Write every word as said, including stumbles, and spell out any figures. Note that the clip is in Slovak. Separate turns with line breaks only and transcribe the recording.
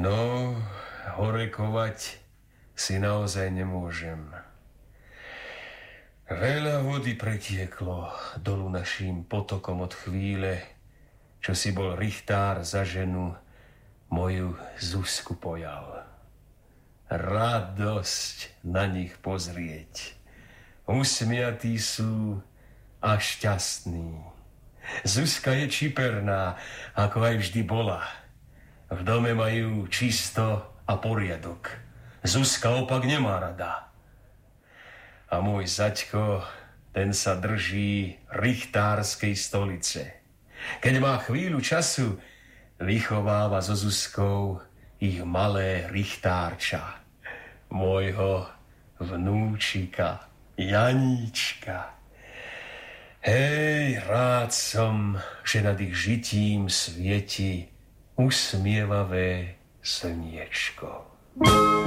No, horekovať si naozaj nemôžem. Veľa vody pretieklo dolu naším potokom od chvíle, čo si bol Richtár za ženu moju Zuzku pojal. Radosť na nich pozrieť. Usmiatí sú a šťastní. Zuzka je čiperná, ako aj vždy bola. V dome majú čisto a poriadok. Zuzka opak nemá rada. A môj zaťko, ten sa drží richtárskej stolice. Keď má chvíľu času, vychováva so Zuzkou ich malé richtárča. Môjho vnúčika, Janíčka. Hej, rád som, že nad ich žitím svieti usmievavé slniečko.